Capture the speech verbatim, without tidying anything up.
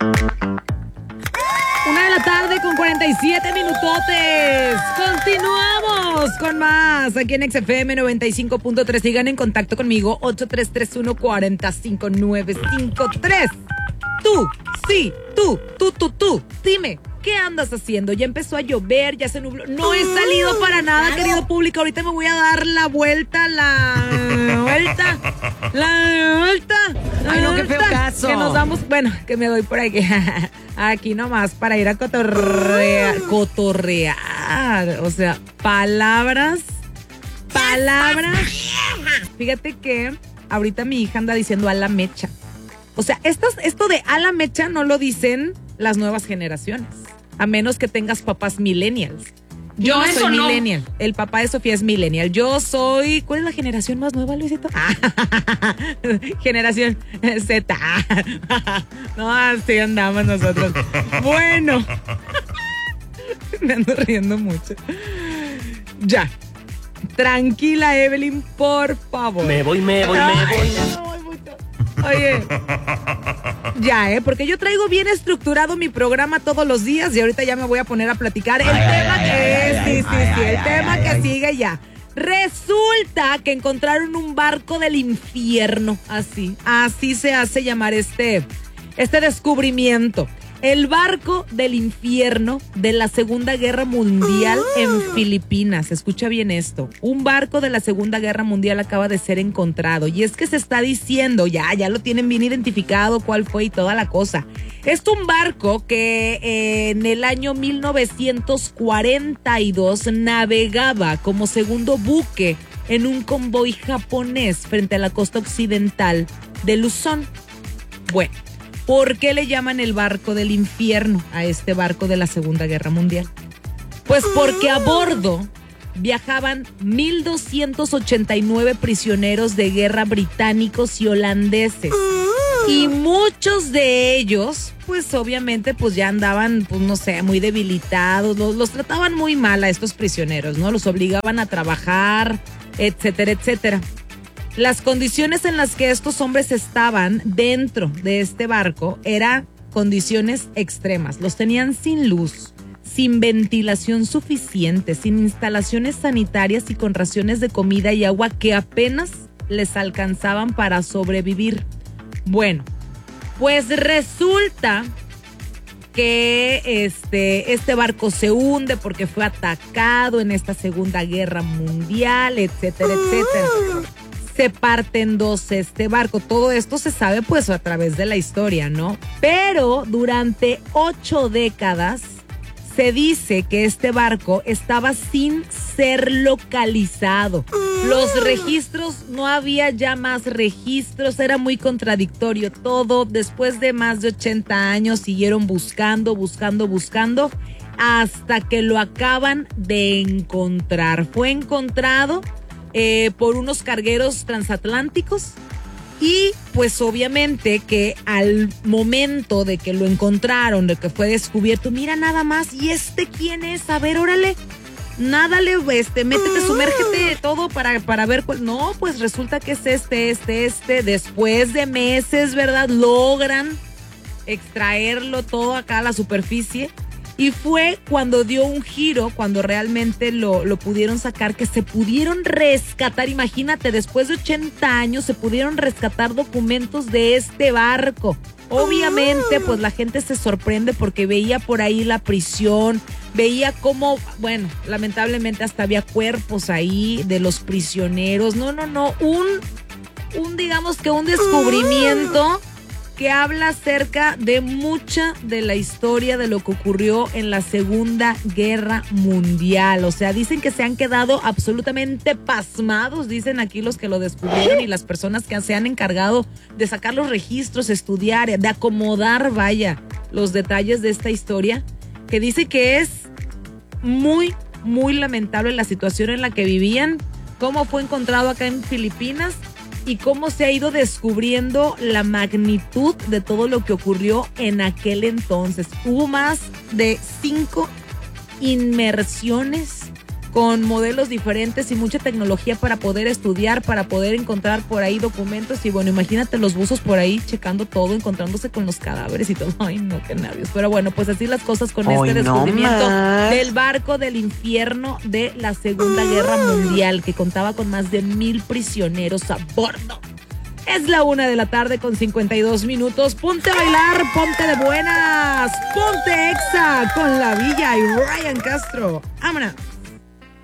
Una de la tarde con cuarenta y siete minutotes. Continuamos con más aquí en X F M noventa y cinco punto tres. Sigan en contacto conmigo, ocho tres tres uno, cuatro cinco nueve cinco tres. Tú, sí, tú, tú, tú, tú. Dime, ¿qué andas haciendo? Ya empezó a llover, ya se nubló. No he salido para nada, querido público. Ahorita me voy a dar la vuelta, la vuelta, la vuelta. La Ay, no, qué feo vuelta, caso. Que nos damos, bueno, que me doy por aquí. Aquí nomás para ir a cotorrear. Cotorrear. O sea, palabras. Palabras. Fíjate que ahorita mi hija anda diciendo a la mecha. O sea, esto, esto de a la mecha no lo dicen las nuevas generaciones. A menos que tengas papás millennials. Yo No, no eso soy no. millennial. El papá de Sofía es millennial. Yo soy... ¿Cuál es la generación más nueva, Luisito? Ah, generación Z. No, así andamos nosotros. Bueno. Me ando riendo mucho. Ya. Tranquila, Evelyn, por favor. Me voy, me voy, me Ay, voy. ya me voy mucho. Oye, ya, ¿eh? Porque yo traigo bien estructurado mi programa todos los días y ahorita ya me voy a poner a platicar el Ay, tema ay, que ay, es, ay, sí, sí, ay, sí, ay, el ay, tema ay, que ay. sigue ya. Resulta que encontraron un barco del infierno, así, así se hace llamar este, este descubrimiento. El barco del infierno de la Segunda Guerra Mundial en Filipinas. Escucha bien esto. Un barco de la Segunda Guerra Mundial acaba de ser encontrado. Y es que se está diciendo, ya, ya lo tienen bien identificado cuál fue y toda la cosa. Es un barco que eh, en el año mil novecientos cuarenta y dos navegaba como segundo buque en un convoy japonés frente a la costa occidental de Luzón. Bueno. ¿Por qué le llaman el barco del infierno a este barco de la Segunda Guerra Mundial? Pues porque a bordo viajaban mil doscientos ochenta y nueve prisioneros de guerra británicos y holandeses. Y muchos de ellos, pues obviamente, pues ya andaban, pues no sé, muy debilitados. Los, los trataban muy mal a estos prisioneros, ¿no? Los obligaban a trabajar, etcétera, etcétera. Las condiciones en las que estos hombres estaban dentro de este barco eran condiciones extremas. Los tenían sin luz, sin ventilación suficiente, sin instalaciones sanitarias y con raciones de comida y agua que apenas les alcanzaban para sobrevivir. Bueno, pues resulta que este, este barco se hunde porque fue atacado en esta Segunda Guerra Mundial, etcétera, etcétera. Se parte en dos este barco. Todo esto se sabe pues a través de la historia, ¿no? Pero durante ocho décadas se dice que este barco estaba sin ser localizado. Los registros, no había ya más registros, era muy contradictorio todo. Después de más de ochenta años siguieron buscando, buscando, buscando, hasta que lo acaban de encontrar. Fue encontrado Eh, por unos cargueros transatlánticos y pues obviamente que al momento de que lo encontraron, de que fue descubierto, mira nada más, ¿y este quién es? A ver, órale, nádale, este, métete, sumérgete todo para, para ver cuál. No, pues resulta que es este, este, este, después de meses, ¿verdad? Logran extraerlo todo acá a la superficie. Y fue cuando dio un giro, cuando realmente lo, lo pudieron sacar, que se pudieron rescatar. Imagínate, después de ochenta años se pudieron rescatar documentos de este barco. Obviamente, pues la gente se sorprende porque veía por ahí la prisión, veía cómo, bueno, lamentablemente hasta había cuerpos ahí de los prisioneros. No, no, no, un, un digamos que un descubrimiento que habla acerca de mucha de la historia de lo que ocurrió en la Segunda Guerra Mundial. O sea, dicen que se han quedado absolutamente pasmados, dicen aquí los que lo descubrieron y las personas que se han encargado de sacar los registros, estudiar, de acomodar, vaya, los detalles de esta historia, que dice que es muy, muy lamentable la situación en la que vivían, cómo fue encontrado acá en Filipinas y cómo se ha ido descubriendo la magnitud de todo lo que ocurrió en aquel entonces. Hubo más de cinco inmersiones con modelos diferentes y mucha tecnología para poder estudiar, para poder encontrar por ahí documentos. Y bueno, imagínate los buzos por ahí checando todo, encontrándose con los cadáveres y todo. Ay, no, qué nervios. Pero bueno, pues así las cosas con Ay, este no descubrimiento más. del barco del infierno de la Segunda Guerra Mundial, que contaba con más de mil prisioneros a bordo. Es la una de la tarde con cincuenta y dos minutos. Ponte a bailar, ponte de buenas. Ponte Exa con La Villa y Ryan Castro. ¡Vámonos!